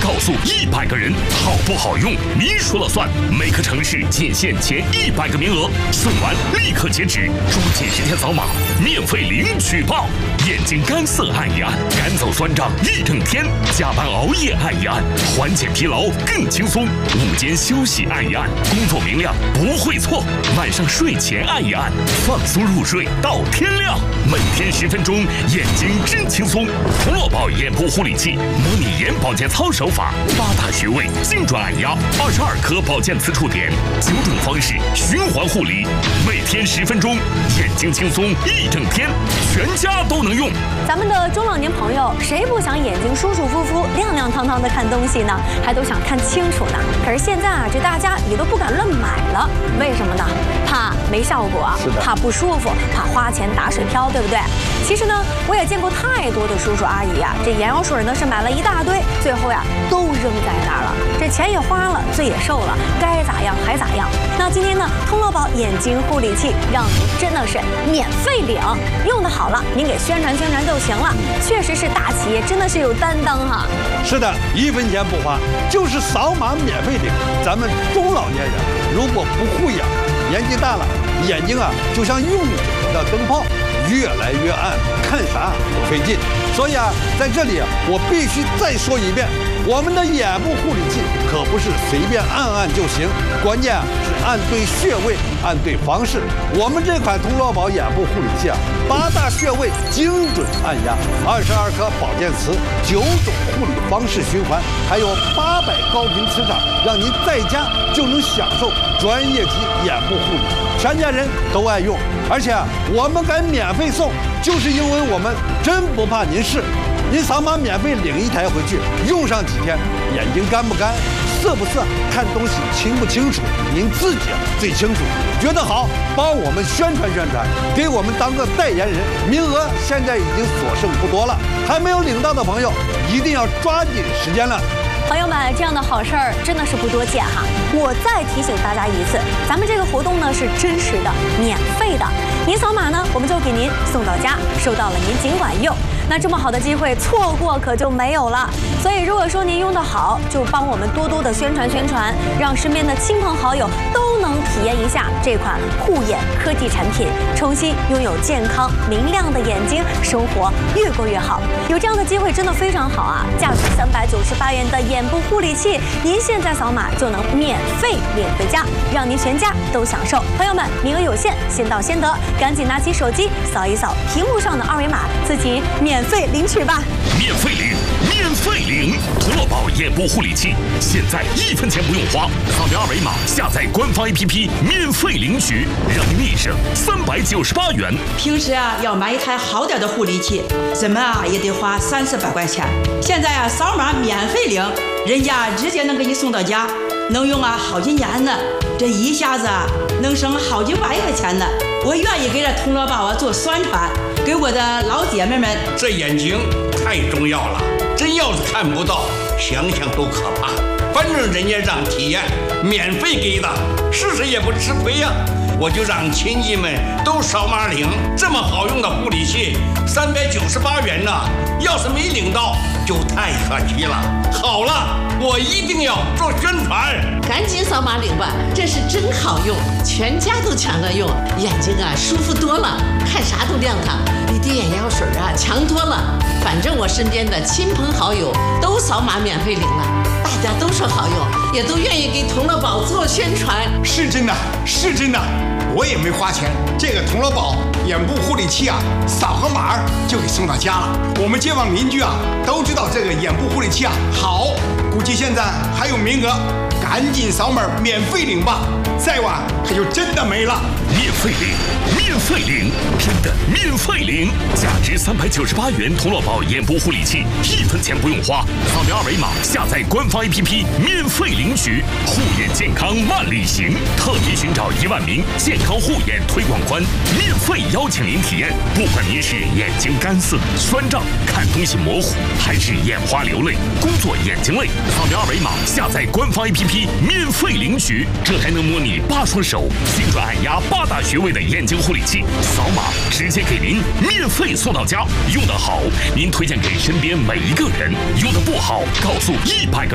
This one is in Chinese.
告诉100个人，好不好用您说了算。每个城市仅限前100个名额，送完立刻截止，抓紧时间扫码，免费领取报。眼睛干涩按一按，赶走酸胀一整天；加班熬夜按一按，缓解疲劳更轻松；午间休息按一按，工作明亮不会错；晚上睡前按一按，放松入睡到天亮。每天10分钟，眼睛真轻松。童乐宝眼部护理器，模拟眼保健操手法，8大穴位精准按压，22颗保健磁触点，9种方式循环护理，每天10分钟，眼睛轻松一整天，全家都能用。 咱们的中老年朋友，谁不想眼睛舒舒服服、亮亮堂堂的看东西呢？还都想看清楚呢。可是现在啊，这大家也都不敢乱买了，为什么呢？怕没效果，怕不舒服，怕花钱打水漂，对不对？其实呢，我也见过太多的叔叔阿姨啊，这眼药水呢是买了一大堆，最后呀都扔在那儿了，这钱也花了，罪也受了，该咋样还咋样。那今天呢，通乐宝眼睛护理器让您真的是免费领，用的好了，您给宣传宣传就行了。确实是大企业，真的是有担当哈。 是的，1分钱不花，就是扫码免费领。咱们中老年人如果不护眼，年纪大了，眼睛啊就像用久的灯泡，越来越暗，看啥都费劲。所以啊，在这里啊，我必须再说一遍，我们的眼部护理器可不是随便按按就行，关键啊是按对穴位，按对方式。我们这款通乐宝眼部护理器啊，8大穴位精准按压，22颗保健磁，9种护理方式循环，还有800高频磁场，让您在家就能享受专业级眼部护理，全家人都爱用。而且啊，我们敢免费送，就是因为我们真不怕您试。您扫码免费领一台回去，用上几天，眼睛干不干、涩不涩、看东西清不清楚，您自己最清楚。觉得好，帮我们宣传宣传，给我们当个代言人。名额现在已经所剩不多了，还没有领到的朋友，一定要抓紧时间了。 朋友们，这样的好事儿真的是不多见哈！我再提醒大家一次，咱们这个活动呢是真实的、免费的，您扫码呢，我们就给您送到家，收到了您尽管用。那这么好的机会，错过可就没有了。所以如果说您用得好，就帮我们多多的宣传宣传，让身边的亲朋好友都能体验一下这款护眼科技产品，重新拥有健康明亮的眼睛，生活越过越好。有这样的机会真的非常好啊！价值398元的眼部护理器，您现在扫码就能免费领回家，让您全家都享受。朋友们，名额有限，先到先得，赶紧拿起手机扫一扫屏幕上的2维码，自己免费领取吧！ 免费领，免费领！童乐宝眼部护理器，现在1分钱不用花，扫描2维码，下载官方 APP， 免费领取，让您立省398元。 平时啊，要买一台好点的护理器，怎么啊也得花30-40块钱。现在啊，扫码免费领，人家直接能给你送到家，能用啊好几年呢。这一下子啊，能省好几万块钱呢。我愿意给这童乐宝啊做宣传，给我的老姐妹们。 这眼睛太重要了，真要是看不到，想想都可怕。反正人家让体验，免费给的，试试也不吃亏呀。我就让亲戚们都扫码领，这么好用的护理器，398元呢。要是没领到，就太可惜了。好了，我一定要做宣传， 赶紧扫码领吧，这是真好用，全家都抢着用，眼睛啊舒服多了，看啥都亮堂，比滴眼药水啊强多了。反正我身边的亲朋好友都扫码免费领了，大家都说好用，也都愿意给童乐宝做宣传。 是真的，是真的，我也没花钱。这个童乐宝眼部护理器啊，扫个码就给送到家了。我们街坊邻居啊都知道这个眼部护理器啊好，估计现在还有名额，赶紧扫码免费领吧，再晚它就真的没了。 免费领，免费领，真的免费领！价值398元童乐宝眼部护理器，1分钱不用花，扫描2维码，下载官方 APP， 免费领取。护眼健康万里行，特别寻找1万名健康护眼推广官，免费邀请您体验。不管您是眼睛干涩、酸胀、看东西模糊，还是眼花流泪、工作眼睛累，扫描2维码，下载官方 APP， 免费领取。这还能模拟8双手，精准按压8大穴位的眼睛护理器，扫码直接给您免费送到家。用得好，您推荐给身边每一个人；用得不好，告诉100个人。